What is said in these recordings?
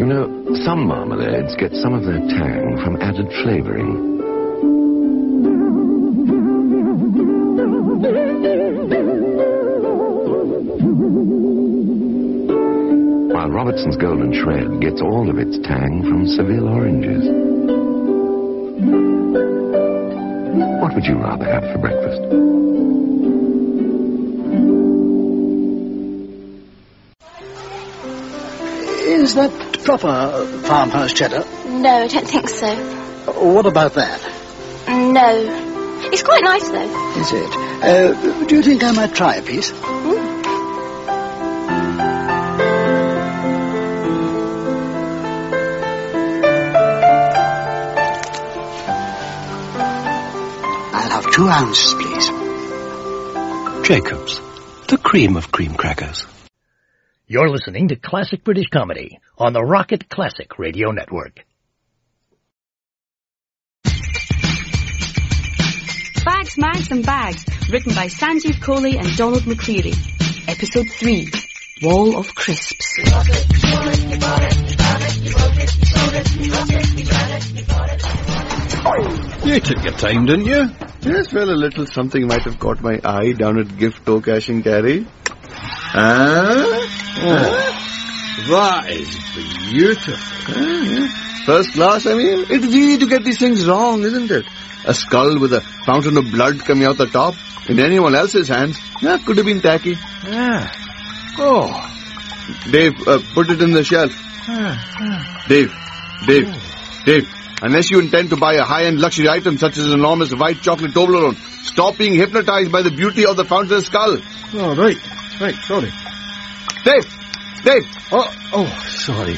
You know, some marmalades get some of their tang from added flavouring. While Robertson's Golden Shred gets all of its tang from Seville oranges. What would you rather have for breakfast? Is that proper farmhouse cheddar? No, I don't think so. What about that? No. It's quite nice, though. Is it? Do you think I might try a piece? I'll have 2 ounces, please. Jacob's, the cream of cream crackers. You're listening to Classic British Comedy on the Rocket Classic Radio Network. Bags, Mags and Bags, written by Sanjeev Kohli and Donald McCleary. Episode 3, Wall of Crisps. You took your time, didn't you? Yes, well, a little something might have caught my eye down at Gift Toe Cash and Carry. That is beautiful. Yeah. First class, I mean. It's easy to get these things wrong, isn't it? A skull with a fountain of blood coming out the top. In anyone else's hands, that could have been tacky. Yeah. Oh. Dave, put it in the shelf. Dave, unless you intend to buy a high-end luxury item such as an enormous white chocolate Toblerone, stop being hypnotized by the beauty of the fountain's skull. Oh, right, sorry. Dave! Oh, sorry.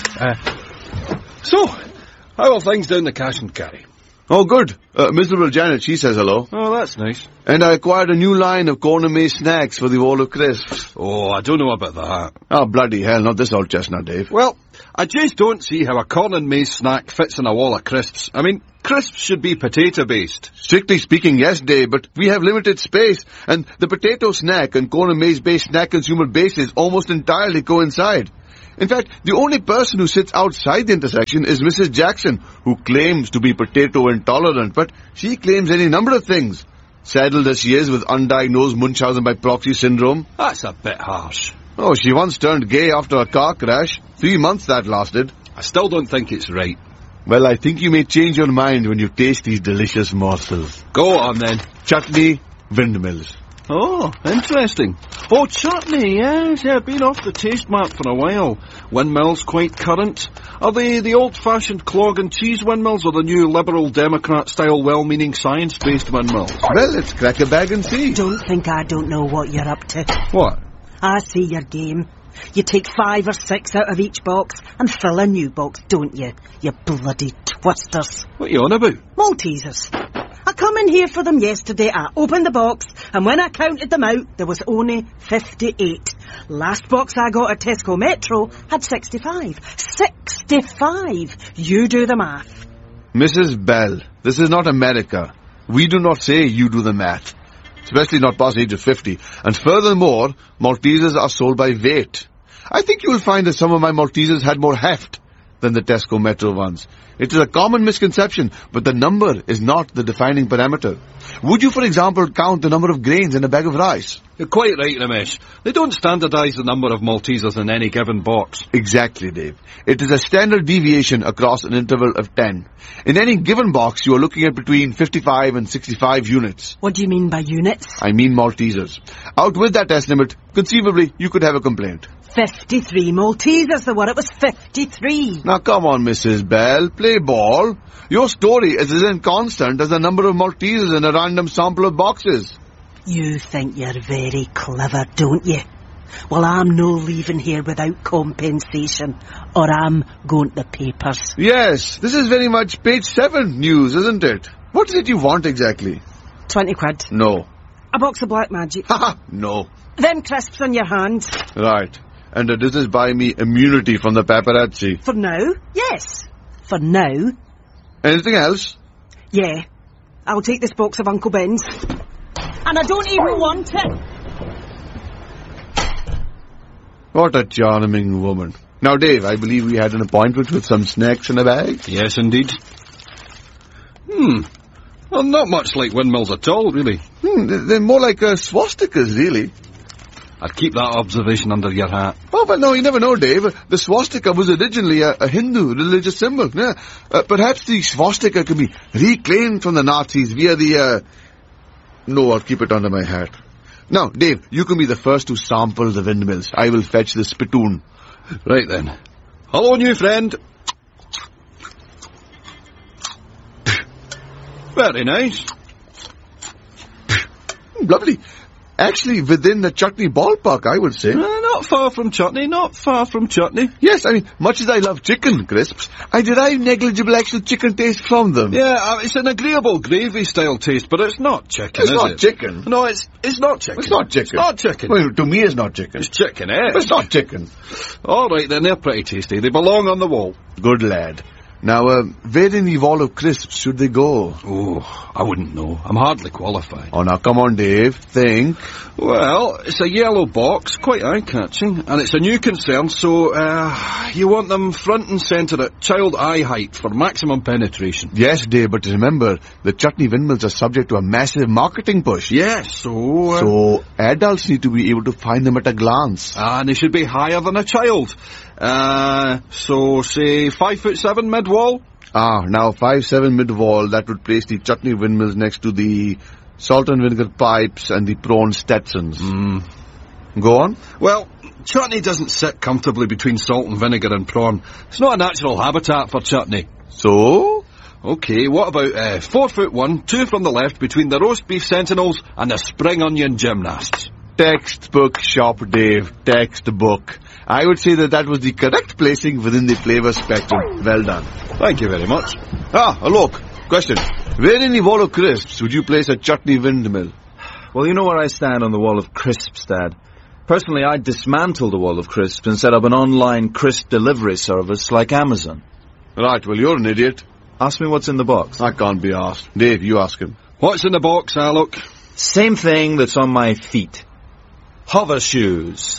So, how are things down the Cash and Carry? Oh, good. Miserable Janet, she says hello. Oh, that's nice. And I acquired a new line of corner maze snacks for the Wall of Crisps. Oh, I don't know about that. Oh, bloody hell, not this old chestnut, Dave. Well, I just don't see how a corn and maze snack fits in a wall of crisps. I mean, crisps should be potato-based. Strictly speaking, yes, Dave, but we have limited space, and the potato snack and corn and maze-based snack consumer bases almost entirely coincide. In fact, the only person who sits outside the intersection is Mrs. Jackson, who claims to be potato intolerant, but she claims any number of things. Saddled as she is with undiagnosed Munchausen by proxy syndrome. That's a bit harsh. Oh, she once turned gay after a car crash. 3 months that lasted. I still don't think it's right. Well, I think you may change your mind when you taste these delicious morsels. Go on, then. Chutney, windmills. Oh, interesting. Oh, chutney, yes, yeah, been off the taste map for a while. Windmills quite current. Are they the old-fashioned clog and cheese windmills or the new Liberal Democrat-style well-meaning science-based windmills? Well, it's crack a bag and see. Don't think I don't know what you're up to. What? I see your game. You take 5 or 6 out of each box and fill a new box, don't you? You bloody twisters. What are you on about? Maltesers. I come in here for them yesterday, I opened the box, and when I counted them out, there was only 58. Last box I got at Tesco Metro had 65. 65! You do the math. Mrs. Bell, this is not America. We do not say you do the math. Especially not past the age of 50. And furthermore, Maltesers are sold by weight. I think you will find that some of my Maltesers had more heft than the Tesco Metro ones. It is a common misconception, but the number is not the defining parameter. Would you, for example, count the number of grains in a bag of rice? You're quite right, Ramesh. They don't standardise the number of Maltesers in any given box. Exactly, Dave. It is a standard deviation across an interval of 10. In any given box, you are looking at between 55 and 65 units. What do you mean by units? I mean Maltesers. Out with that estimate, conceivably, you could have a complaint. 53 Maltesers there were. It was 53. Now, come on, Mrs. Bell. Play ball. Your story is as inconstant as the number of Maltesers in a random sample of boxes. You think you're very clever, don't you? Well, I'm no leaving here without compensation, or I'm going to the papers. Yes, this is very much page 7 news, isn't it? What is it you want exactly? 20 quid. No. A box of Black Magic. Haha, no. Them crisps on your hands. Right. And does this buy me immunity from the paparazzi? For now, yes. For now. Anything else? Yeah. I'll take this box of Uncle Ben's. And I don't even want it. What a charming woman. Now, Dave, I believe we had an appointment with some snacks in a bag. Yes, indeed. Well, not much like windmills at all, really. They're more like swastikas, really. I'd keep that observation under your hat. Oh, but no, you never know, Dave. The swastika was originally a Hindu religious symbol. Yeah. Perhaps the swastika could be reclaimed from the Nazis via the... No, I'll keep it under my hat. Now, Dave, you can be the first to sample the windmills. I will fetch the spittoon. Right then. Hello, new friend. Very nice. Lovely. Actually, within the chutney ballpark, I would say. Not far from chutney, not far from chutney. Yes, I mean, much as I love chicken crisps, I derive negligible actual chicken taste from them. Yeah, it's an agreeable gravy-style taste, but it's not chicken, It's not chicken. No, it's not chicken. It's not chicken. It's not chicken. Well, to me, it's not chicken. It's chicken, eh? It's not chicken. All right, then, they're pretty tasty. They belong on the wall. Good lad. Now, where in the wall of crisps should they go? Oh, I wouldn't know. I'm hardly qualified. Oh, now, come on, Dave. Think. Well, it's a yellow box, quite eye-catching, and it's a new concern, so, you want them front and centre at child eye height for maximum penetration. Yes, Dave, but remember, the chutney windmills are subject to a massive marketing push. Yes, so... So, adults need to be able to find them at a glance. And they should be higher than a child. So, say, 5'7" mid-wall? Now 5'7" mid-wall, that would place the chutney windmills next to the salt and vinegar pipes and the prawn Stetsons. Go on. Well, chutney doesn't sit comfortably between salt and vinegar and prawn. It's not a natural habitat for chutney. So? Okay, what about 4'1", 2 from the left between the roast beef sentinels and the spring onion gymnasts? Textbook shop, Dave. Textbook. I would say that was the correct placing within the flavour spectrum. Well done. Thank you very much. Look. Question. Where in the wall of crisps would you place a chutney windmill? Well, you know where I stand on the wall of crisps, Dad. Personally, I'd dismantle the wall of crisps and set up an online crisp delivery service like Amazon. Right, well, you're an idiot. Ask me what's in the box. I can't be asked. Dave, you ask him. What's in the box, Alok? Same thing that's on my feet. Hover shoes.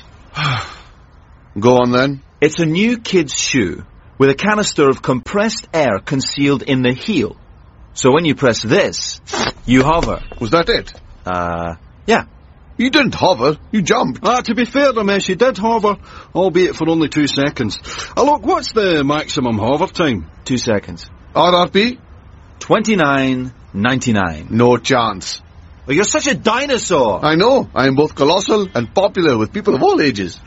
Go on, then. It's a new kid's shoe with a canister of compressed air concealed in the heel. So when you press this, you hover. Was that it? Yeah. You didn't hover, you jumped. To be fair, Ramesh, you did hover, albeit for only 2 seconds. Look, what's the maximum hover time? 2 seconds. RRP? 29.99. No chance. Well, you're such a dinosaur. I know. I am both colossal and popular with people of all ages.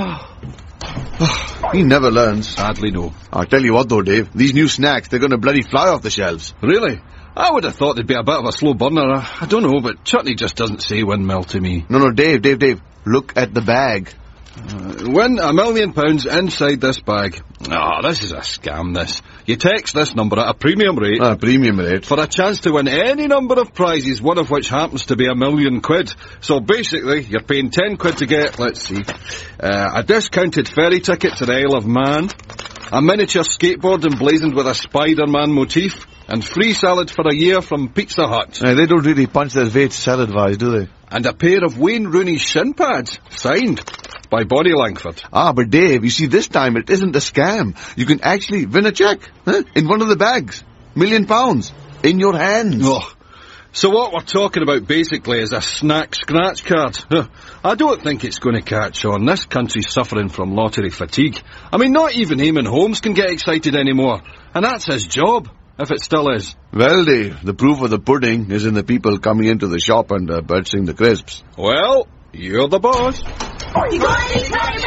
He never learns. Sadly, no. I'll tell you what, though, Dave. These new snacks, they're going to bloody fly off the shelves. Really? I would have thought they'd be a bit of a slow burner. I don't know, but chutney just doesn't say windmill to me. No, Dave. Look at the bag. Win £1 million inside this bag. This is a scam, this. You text this number at a premium rate. Premium rate. For a chance to win any number of prizes, one of which happens to be £1 million. So basically, you're paying 10 quid to get, let's see, a discounted ferry ticket to the Isle of Man, a miniature skateboard emblazoned with a Spider-Man motif, and free salad for a year from Pizza Hut. They don't really punch their weight salad-wise, do they? And a pair of Wayne Rooney shin pads, signed by Bonnie Langford. But Dave, you see, this time it isn't a scam. You can actually win a cheque, in one of the bags. £1 million. In your hands. So what we're talking about basically is a snack scratch card. I don't think it's going to catch on. This country's suffering from lottery fatigue. I mean, not even Eamon Holmes can get excited anymore. And that's his job. If it still is. Well, Dave, the proof of the pudding is in the people coming into the shop and purchasing the crisps. Well, you're the boss. You got any time?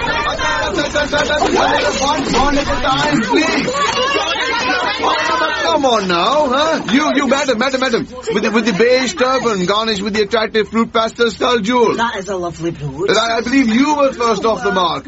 One at a time, please. Come on now, You, madam. With the beige turban garnished with the attractive fruit pastel skull jewel. That is a lovely brooch. I believe you were first off the mark.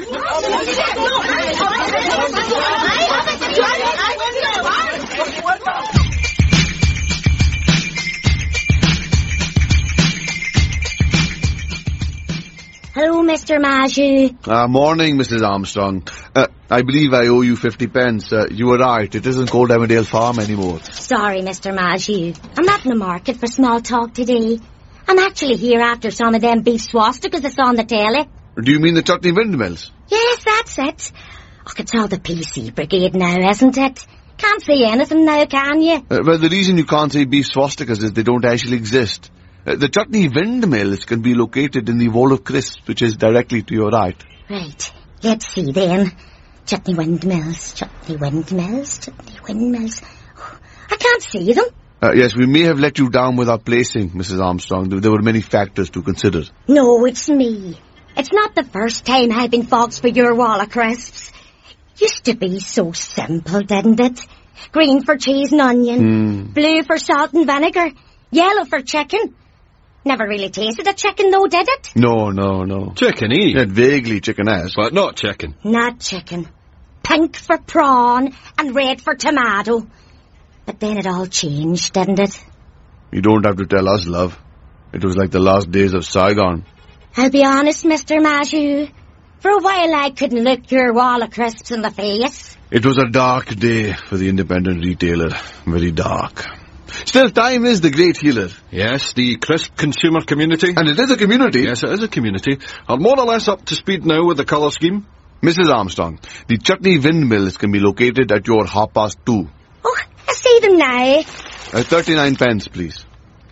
Hello, Mr. Majou. Morning, Mrs. Armstrong. I believe I owe you 50 pence. You were right. It isn't called Emmerdale Farm anymore. Sorry, Mr. Majou. I'm not in the market for small talk today. I'm actually here after some of them beef swastikas that's on the telly. Do you mean the chutney windmills? Yes, that's it. Look, it's all the PC brigade now, isn't it? Can't say anything now, can you? Well, the reason you can't say beef swastikas is they don't actually exist. The chutney windmills can be located in the Wall of Crisps, which is directly to your right. Right. Let's see then. Chutney windmills, chutney windmills, chutney windmills. Oh, I can't see them. Yes, we may have let you down with our placing, Mrs. Armstrong. There were many factors to consider. No, it's me. It's not the first time I've been foxed for your Wall of Crisps. Used to be so simple, didn't it? Green for cheese and onion, blue for salt and vinegar, yellow for chicken. Never really tasted a chicken though, did it? No. Chicken-y. It vaguely chicken-esque. But not chicken. Not chicken. Pink for prawn and red for tomato. But then it all changed, didn't it? You don't have to tell us, love. It was like the last days of Saigon. I'll be honest, Mr. Maju. For a while I couldn't look your Wall of Crisps in the face. It was a dark day for the independent retailer. Very dark. Still, time is the great healer. Yes, the crisp consumer community. And it is a community. Yes, it is a community. Are more or less up to speed now with the colour scheme. Mrs. Armstrong, the chutney windmills can be located at your 2:30. Oh, I see them now. 39 pence, please.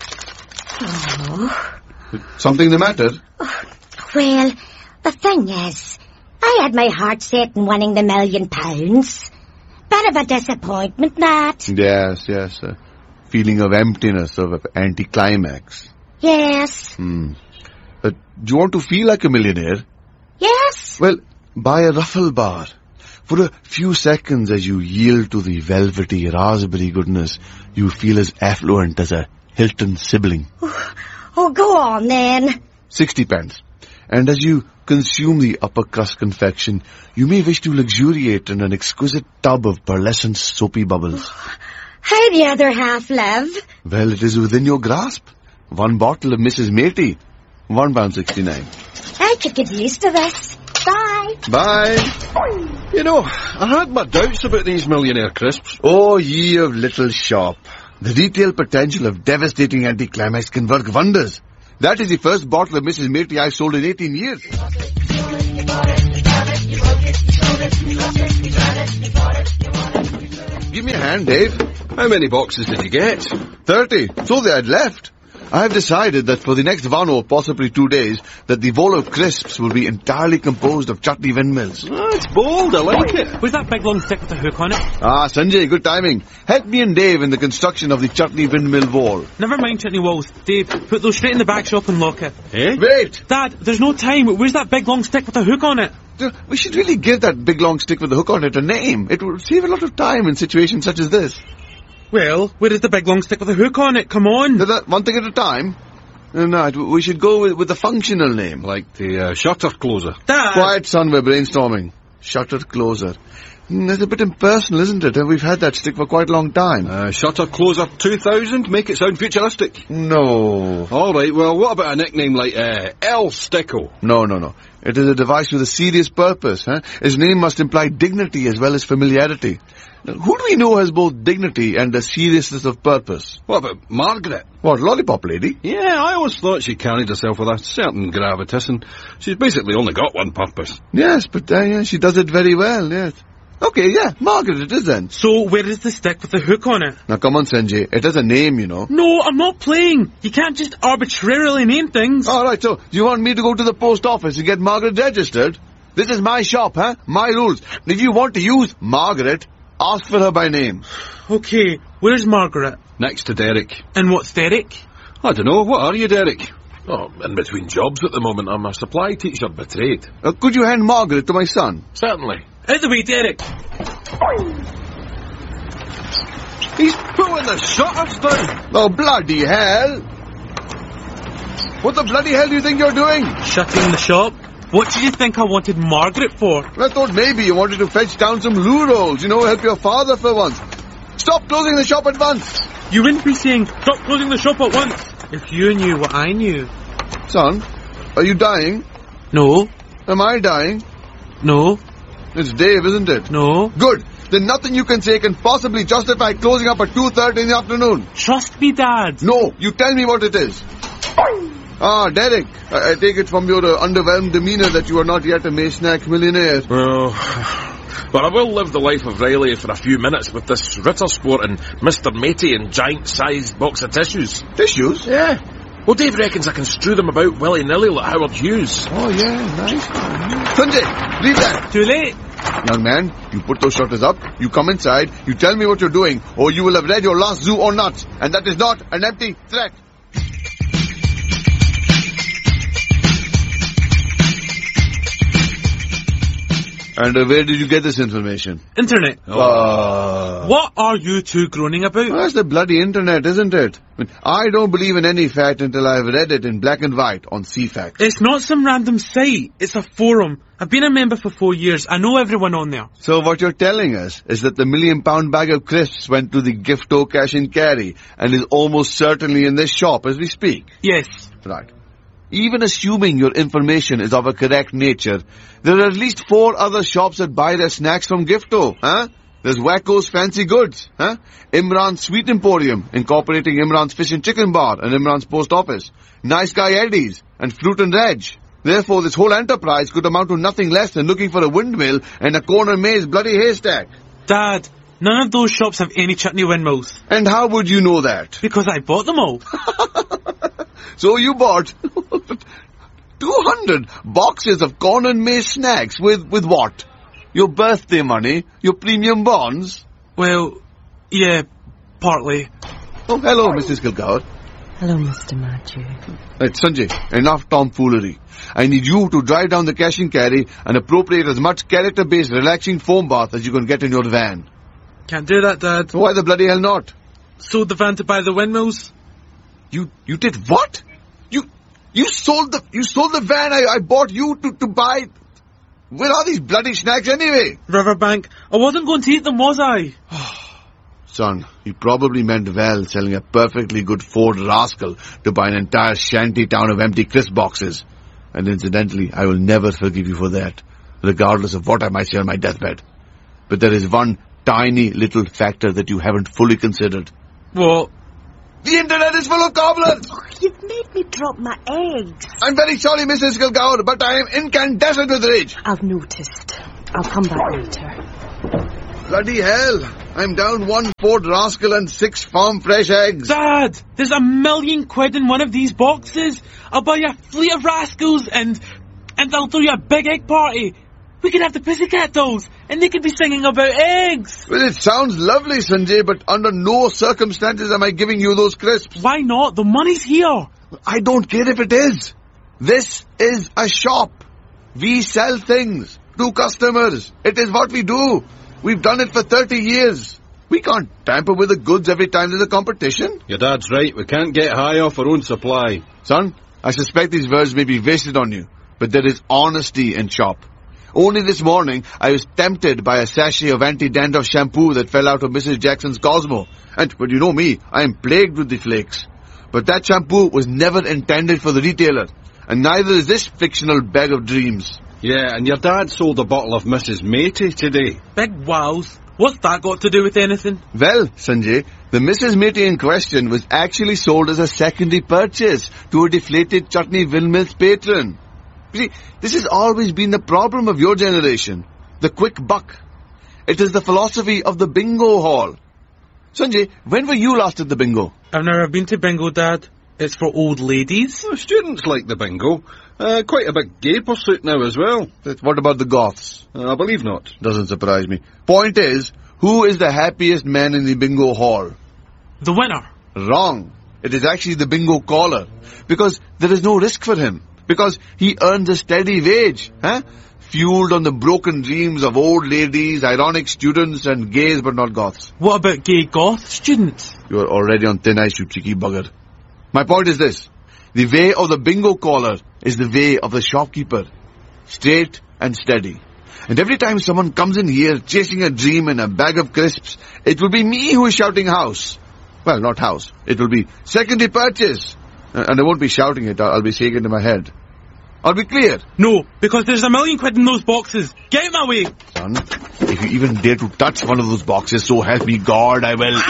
Oh. Something the matter? Oh, well, the thing is, I had my heart set on winning the £1 million. Bit of a disappointment, that. Yes. Feeling of emptiness, of anticlimax. Yes. But do you want to feel like a millionaire? Yes. Well, buy a ruffle bar. For a few seconds as you yield to the velvety raspberry goodness, you feel as affluent as a Hilton sibling. Oh, go on then. 60 pence. And as you consume the upper crust confection, you may wish to luxuriate in an exquisite tub of pearlescent soapy bubbles. How the other half live? Well, it is within your grasp. One bottle of Mrs. Matey, £1.69. I could get used to this. Bye. Bye. You know, I had my doubts about these millionaire crisps. Oh, ye of little shop. The retail potential of devastating anticlimax can work wonders. That is the first bottle of Mrs. Matey I've sold in 18 years. Give me a hand, Dave. How many boxes did you get? 30. So they had left. I have decided that for the next 1 or possibly 2 days, that the Wall of Crisps will be entirely composed of chutney windmills. Oh, it's bold, I like it. Where's that big long stick with the hook on it? Ah, Sanjay, good timing. Help me and Dave in the construction of the chutney windmill wall. Never mind chutney walls. Dave, put those straight in the back shop and lock it. Eh? Wait! Dad, there's no time. Where's that big long stick with the hook on it? We should really give that big long stick with the hook on it a name. It would save a lot of time in situations such as this. Well, where is the big long stick with the hook on it? Come on. One thing at a time. No, we should go with a functional name. Like the shutter closer. Dad! Quiet, son, we're brainstorming. Shutter closer. That's a bit impersonal, isn't it? We've had that stick for quite a long time. Shutter closer 2000? Make it sound futuristic. No. All right, well, what about a nickname like El Sticko? No. It is a device with a serious purpose. Its name must imply dignity as well as familiarity. Now, who do we know has both dignity and a seriousness of purpose? What about Margaret? What, lollipop lady? Yeah, I always thought she carried herself with a certain gravitas, and she's basically only got one purpose. Yes, but she does it very well, yes. Okay, yeah, Margaret it is then. So, where is the stick with the hook on it? Now, come on, Sanjay. It has a name, you know. No, I'm not playing. You can't just arbitrarily name things. All right, so, do you want me to go to the post office and get Margaret registered? This is my shop, My rules. If you want to use Margaret, ask for her by name. Okay, where's Margaret? Next to Derek. And what's Derek? I don't know. What are you, Derek? Oh, in between jobs at the moment. I'm a supply teacher by trade. Could you hand Margaret to my son? Certainly. Out the way, Derek. He's pulling the shutters down. Oh, bloody hell. What the bloody hell do you think you're doing? Shutting the shop? What did you think I wanted Margaret for? I thought maybe you wanted to fetch down some loo rolls, help your father for once. Stop closing the shop at once. You wouldn't be saying, stop closing the shop at once, if you knew what I knew. Son, are you dying? No. Am I dying? No. It's Dave, isn't it? No. Good. Then nothing you can say can possibly justify closing up at 2:30 in the afternoon. Trust me, Dad. No, you tell me what it is. Ah, Derek, I take it from your underwhelmed demeanour that you are not yet a Maysnack millionaire. Well, But I will live the life of Riley for a few minutes with this Ritter Sport and Mr. Matey and giant-sized box of tissues. Tissues? Yeah. Well, Dave reckons I can strew them about willy-nilly like Howard Hughes. Oh, yeah, nice. Sanjay, leave that. Too late. Young man, you put those shutters up, you come inside, you tell me what you're doing, or you will have read your last zoo or not. And that is not an empty threat. And where did you get this information? Internet. What are you two groaning about? Well, that's the bloody internet, isn't it? I don't believe in any fact until I've read it in black and white on CFAX. It's not some random site. It's a forum. I've been a member for 4 years. I know everyone on there. So what you're telling us is that the £1 million bag of crisps went to the Gifto cash and carry and is almost certainly in this shop as we speak? Yes. Right. Even assuming your information is of a correct nature, there are at least 4 other shops that buy their snacks from Gifto, huh? There's Wacko's Fancy Goods, huh? Imran's Sweet Emporium, incorporating Imran's Fish and Chicken Bar and Imran's Post Office, Nice Guy Eddie's, and Fruit and Reg. Therefore, this whole enterprise could amount to nothing less than looking for a windmill and a corner maze bloody haystack. Dad, none of those shops have any chutney windmills. And how would you know that? Because I bought them all. So you bought 200 boxes of corn and maize snacks with what? Your birthday money? Your premium bonds? Well, yeah, partly. Oh, hello, Mrs. Kilgour. Hello, Mr. Matthew. Right, Sanjay, enough tomfoolery. I need you to drive down the cash and carry and appropriate as much character-based relaxing foam bath as you can get in your van. Can't do that, Dad. Why the bloody hell not? Sold the van to buy the windmills. You did what? You sold the van I bought you to buy. Where are these bloody snacks anyway? Riverbank. I wasn't going to eat them, was I? Son, you probably meant well selling a perfectly good Ford Rascal to buy an entire shanty town of empty crisp boxes. And incidentally, I will never forgive you for that, regardless of what I might say on my deathbed. But there is one tiny little factor that you haven't fully considered. What? The internet is full of cobblers! Oh, you've made me drop my eggs. I'm very sorry, Mrs. Kilgour, but I am incandescent with rage. I've noticed. I'll come back later. Bloody hell. I'm down 1 Ford Rascal and 6 farm fresh eggs. Dad, there's £1 million in one of these boxes. I'll buy you a fleet of Rascals and I'll throw you a big egg party. We could have the Pussycat Dolls, and they could be singing about eggs. Well, it sounds lovely, Sanjay, but under no circumstances am I giving you those crisps. Why not? The money's here. I don't care if it is. This is a shop. We sell things to customers. It is what we do. We've done it for 30 years. We can't tamper with the goods every time there's a competition. Your dad's right. We can't get high off our own supply. Son, I suspect these words may be wasted on you, but there is honesty in shop. Only this morning, I was tempted by a sachet of anti-dandruff shampoo that fell out of Mrs. Jackson's Cosmo. And, well, you know me, I am plagued with the flakes. But that shampoo was never intended for the retailer. And neither is this fictional bag of dreams. Yeah, and your dad sold a bottle of Mrs. Matey today. Big wows. What's that got to do with anything? Well, Sanjay, the Mrs. Matey in question was actually sold as a secondary purchase to a deflated Chutney Windmills patron. You see, this has always been the problem of your generation. The quick buck. It is the philosophy of the bingo hall. Sanjay, when were you last at the bingo? I've never been to bingo, Dad. It's for old ladies. Well, students like the bingo. Quite a big gay pursuit now as well. What about the goths? I believe not. Doesn't surprise me. Point is, who is the happiest man in the bingo hall? The winner. Wrong. It is actually the bingo caller. Because there is no risk for him. Because he earns a steady wage, fueled on the broken dreams of old ladies, ironic students, and gays but not goths. What about gay goth students? You are already on thin ice, you cheeky bugger. My point is this. The way of the bingo caller is the way of the shopkeeper. Straight and steady. And every time someone comes in here chasing a dream and a bag of crisps, it will be me who is shouting house. Well, not house. It will be secondary purchase. And I won't be shouting it, I'll be saying it in my head. I'll be clear. No, because there's £1 million in those boxes. Get out my way. Son, if you even dare to touch one of those boxes, so help me God, I will...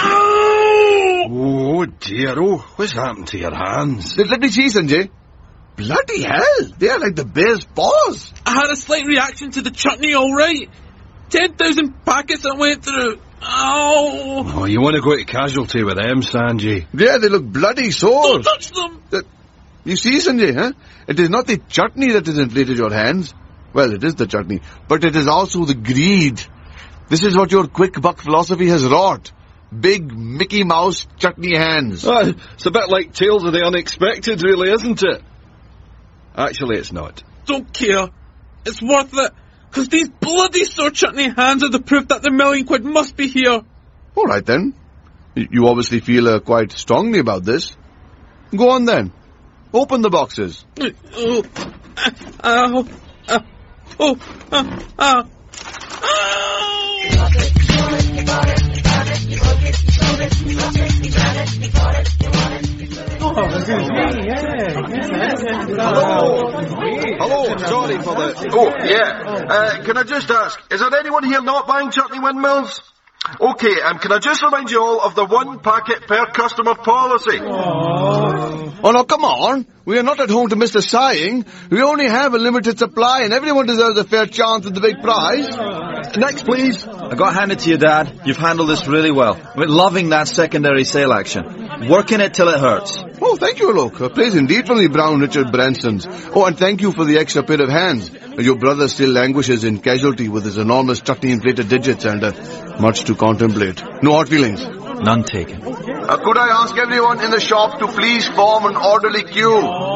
Ow! Oh dear, oh, what's happened to your hands? Let me see, Sanjay. Bloody hell, they are like the bear's paws. I had a slight reaction to the chutney, alright. 10,000 packets that went through. Ow! Oh, you want to go to casualty with them, Sanjay? Yeah, they look bloody sore. Don't touch them! You see, Sanjay, huh? It is not the chutney that has inflated your hands. Well, it is the chutney, but it is also the greed. This is what your quick buck philosophy has wrought. Big Mickey Mouse chutney hands. Oh, it's a bit like Tales of the Unexpected, really, isn't it? Actually, it's not. Don't care. It's worth it. Because these bloody sore chutney hands are the proof that the £1,000,000 must be here. All right, then. You obviously feel quite strongly about this. Go on, then. Open the boxes. Hello, sorry for the... Oh, yeah. Can I just ask, is there anyone here not buying chutney windmills? Okay, can I just remind you all of the 1 packet per customer policy? Oh, no, come on. We are not at home to Mr. Sighing. We only have a limited supply and everyone deserves a fair chance at the big prize. Next, please. I got handed to you, Dad. You've handled this really well. We're loving that secondary sale action. Working it till it hurts. Oh, thank you, Alok. Praise indeed from the Brown Richard Bransons. Oh, and thank you for the extra pair of hands. Your brother still languishes in casualty with his enormous chutney-inflated digits and much to contemplate. No hard feelings. None taken. Could I ask everyone in the shop to please form an orderly queue?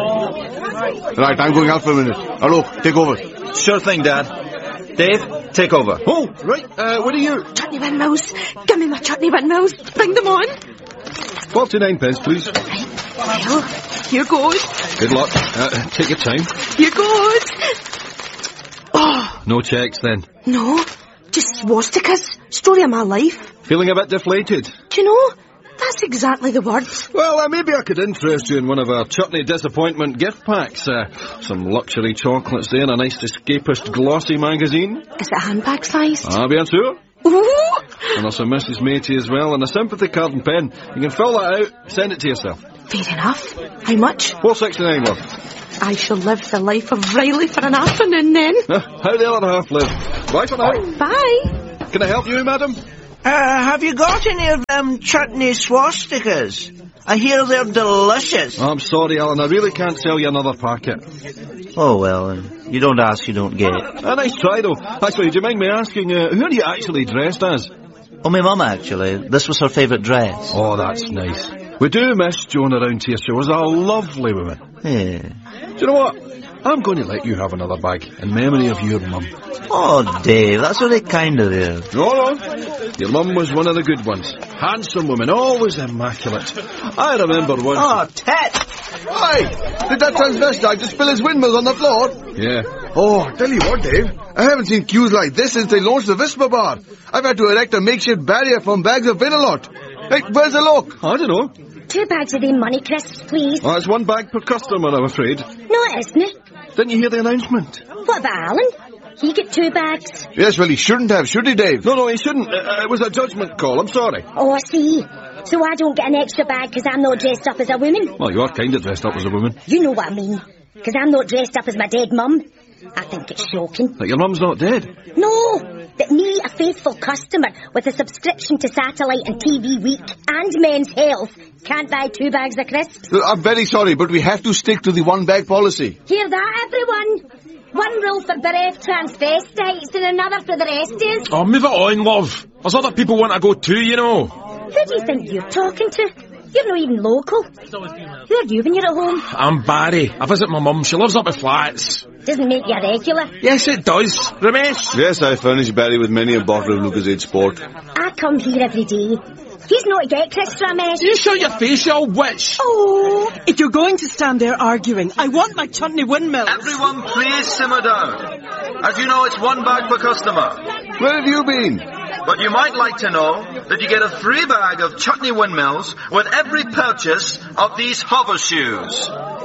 Right, I'm going out for a minute. Alok, take over. Sure thing, Dad. Dave, take over. Oh, right. What are you? Chutney windmills. Give me my chutney windmills. Bring them on. 49 pence, please. Well, here goes. Good luck. Take your time. Here goes. Oh. No checks, then? No. Just swastikas. Story of my life. Feeling a bit deflated? Do you know? That's exactly the word. Well, maybe I could interest you in one of our Chutney Disappointment gift packs. Some luxury chocolates there and a nice escapist glossy magazine. Is it handbag size? Bien sûr. Ooh. And there's a Mrs. Matey as well, and a sympathy card and pen. You can fill that out, send it to yourself. Fair enough. How much? $4.69, love. I shall live the life of Riley for an afternoon then. How the other half live. Bye for now. Bye. Can I help you, madam? Have you got any of them chutney swastikas? I hear they're delicious. I'm sorry, Alan, I really can't sell you another packet. Oh, well, you don't ask, you don't get. A nice try, though. Actually, do you mind me asking, who are you actually dressed as? Oh, my mum, actually. This was her favourite dress. Oh, that's nice. We do miss Joan around here. She was a lovely woman. Yeah. Do you know what? I'm going to let you have another bag in memory of your mum. Oh, Dave, that's very kind of you. No. Your mum was one of the good ones. Handsome woman, always immaculate. I remember once... Oh, Ted! Hi! Did that transvestite just spill his windmills on the floor? Yeah. Oh, tell you what, Dave. I haven't seen queues like this since they launched the Whisper Bar. I've had to erect a makeshift barrier from bags of Vinalot. Hey, where's the look? I don't know. 2 bags of them money crisps, please. Oh, it's 1 bag per customer, I'm afraid. No, it isn't. Didn't you hear the announcement? What about Alan? He get 2 bags. Yes, well, he shouldn't have, should he, Dave? No, he shouldn't. It was a judgment call, I'm sorry. Oh, I see. So I don't get an extra bag because I'm not dressed up as a woman? Well, you are kind of dressed up as a woman. You know what I mean. Because I'm not dressed up as my dead mum. I think it's shocking. That your mum's not dead? No, that me, a faithful customer with a subscription to Satellite and TV Week and Men's Health, can't buy 2 bags of crisps. I'm very sorry, but we have to stick to the 1 bag policy. Hear that, everyone? 1 rule for bereft transvestites and another for the rest is. Oh, move it on, love. There's other people want to go too, you know. Who do you think you're talking to? You're not even local. Who are you when you're at home? I'm Barry. I visit my mum. She lives up at Flats. Doesn't make you a regular. Yes, it does. Ramesh? Yes, I furnish Barry with many a bottle of Lucozade Sport. I come here every day. He's not to get Chris, Ramesh. You shut your face, you old witch. Oh, if you're going to stand there arguing, I want my chutney windmills. Everyone please simmer down. As you know, it's 1 bag per customer. Where have you been? But you might like to know that you get a free bag of chutney windmills with every purchase of these hover shoes.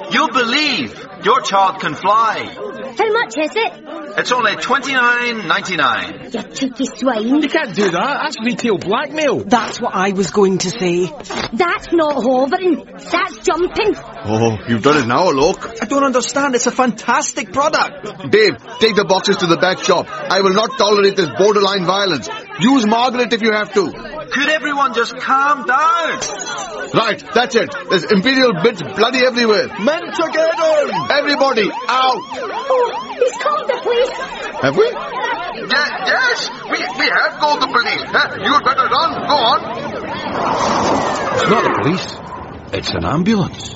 You'll believe your child can fly. How much is it? It's only $29.99. You cheeky swine. You can't do that. That's retail blackmail. That's what I was going to say. That's not hovering. That's jumping. Oh, you've done it now, Alok. I don't understand. It's a fantastic product. Dave, take the boxes to the back shop. I will not tolerate this borderline violence. Use Margaret if you have to. Could everyone just calm down? Right, that's it. There's Imperial bits bloody everywhere. Men together! Everybody, out! Oh, he's called the police. Have we? Yes, we have called the police. You'd better run. Go on. It's not the police. It's an ambulance.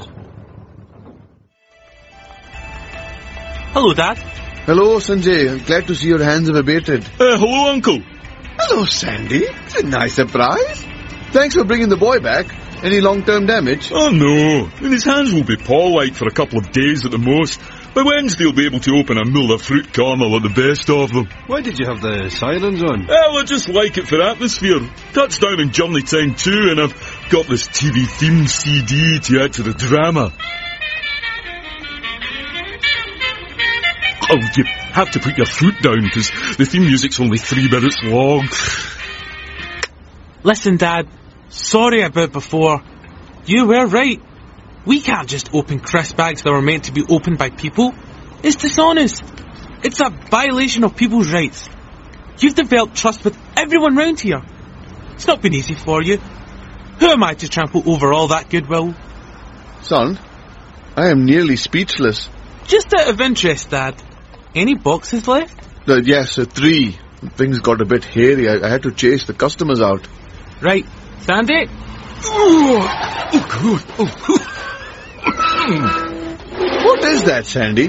Hello, Dad. Hello, Sanjay. I'm glad to see your hands have abated. Hello, Uncle. Hello, Sandy. It's a nice surprise. Thanks for bringing the boy back. Any long-term damage? Oh, no. His hands will be paw-like for a couple of days at the most. By Wednesday, he'll be able to open a Muller fruit caramel at the best of them. Why did you have the sirens on? Well, I just like it for atmosphere. Touchdown in Journey Time too, and I've got this TV-themed CD to add to the drama. Oh, you have to put your foot down, because the theme music's only 3 minutes long. Listen, Dad. Sorry about before. You were right. We can't just open crisp bags that were meant to be opened by people. It's dishonest. It's a violation of people's rights. You've developed trust with everyone round here. It's not been easy for you. Who am I to trample over all that goodwill? Son, I am nearly speechless. Just out of interest, Dad, any boxes left? Yes, 3. Things got a bit hairy. I had to chase the customers out. Right. Sandy? What is that, Sandy?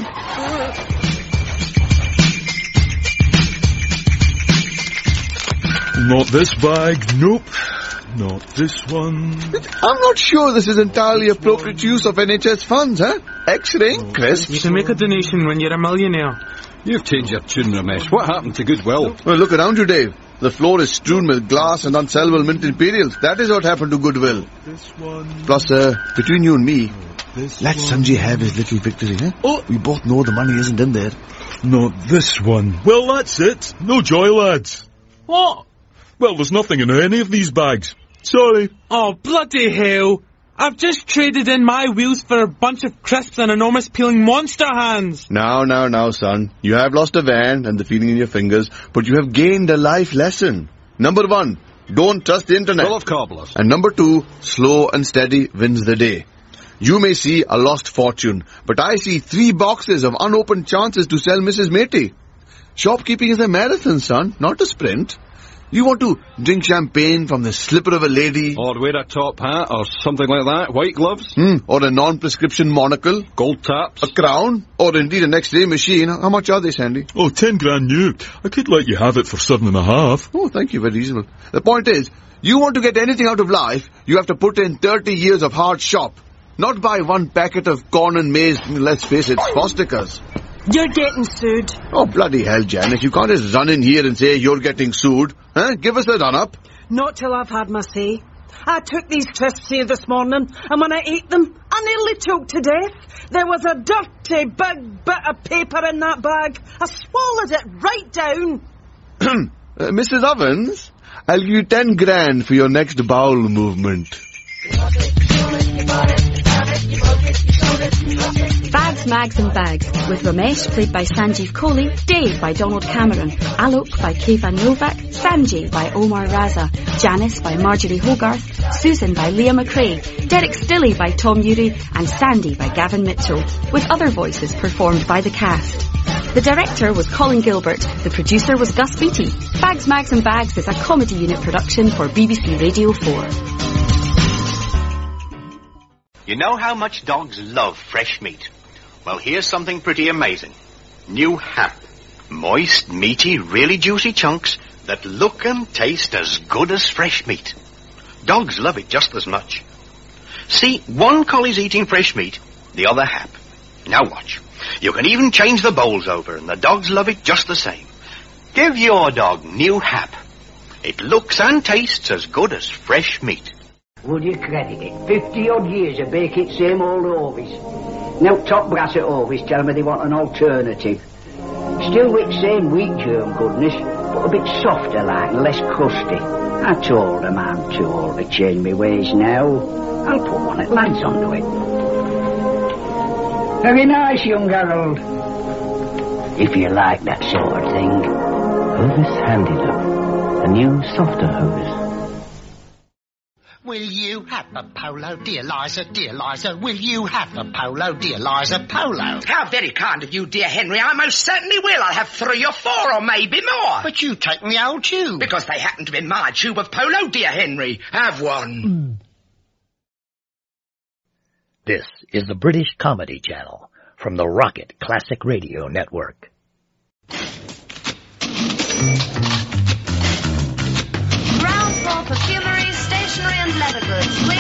Not this bag, nope. Not this one. I'm not sure this is entirely appropriate use of NHS funds, huh? X-ray, Chris. You can make a donation when you're a millionaire. You've changed your tune, Ramesh. What happened to Goodwill? Well, look around you, Dave. The floor is strewn with glass and unsellable mint imperials. That is what happened to Goodwill. Plus, between you and me, let Sanjay have his little victory, huh? Oh. We both know the money isn't in there. Not this one. Well, that's it. No joy, lads. What? Well, there's nothing in any of these bags. Sorry. Oh, bloody hell. I've just traded in my wheels for a bunch of crisps and enormous peeling monster hands. Now, son. You have lost a van and the feeling in your fingers, but you have gained a life lesson. Number 1, don't trust the internet. Full of cobblers. And number 2, slow and steady wins the day. You may see a lost fortune, but I see 3 boxes of unopened chances to sell Mrs. Matey. Shopkeeping is a marathon, son, not a sprint. You want to drink champagne from the slipper of a lady? Or wear a top hat or something like that. White gloves. Or a non-prescription monocle. Gold taps. A crown. Or indeed an X-ray machine. How much are they, Sandy? Oh, 10 grand new. I could let you have it for 7.5. Oh, thank you. Very reasonable. The point is, you want to get anything out of life, you have to put in 30 years of hard shop. Not buy 1 packet of corn and maize, let's face it, swastikas. You're getting sued. Oh, bloody hell, Janice. You can't just run in here and say you're getting sued. Huh? Give us a run-up. Not till I've had my say. I took these crisps here this morning, and when I ate them, I nearly choked to death. There was a dirty big bit of paper in that bag. I swallowed it right down. Mrs. Ovens, I'll give you 10 grand for your next bowel movement. Bags, Mags and Bags, with Ramesh played by Sanjeev Kohli, Dave by Donald Cameron, Alok by Kevan Novak, Sanjay by Omar Raza, Janice by Marjorie Hogarth, Susan by Leah McRae, Derek Stilley by Tom Ury, and Sandy by Gavin Mitchell, with other voices performed by the cast. The director was Colin Gilbert, the producer was Gus Beattie. Bags, Mags and Bags is a comedy unit production for BBC Radio 4. You know how much dogs love fresh meat? Well, here's something pretty amazing. New Hap. Moist, meaty, really juicy chunks that look and taste as good as fresh meat. Dogs love it just as much. See, one collie's eating fresh meat, the other Hap. Now watch. You can even change the bowls over and the dogs love it just the same. Give your dog New Hap. It looks and tastes as good as fresh meat. Would you credit it? 50-odd years of baking same old Orvis. Now top brass at Orvis tell me they want an alternative. Still with same wheat germ goodness, but a bit softer like and less crusty. I told them I'm too old to change my ways now. I'll put one at lads onto it. Very nice, young Harold. If you like that sort of thing. Hovis handed them a new, softer hose. Will you have a polo, dear Liza, dear Liza? Will you have a polo, dear Liza, polo? How very kind of you, dear Henry. I most certainly will. I'll have 3 or 4 or maybe more. But you take the old tube. Because they happen to be my tube of polo, dear Henry. Have one. This is the British Comedy Channel from the Rocket Classic Radio Network. Ground floor perfumery, stationery and leather goods.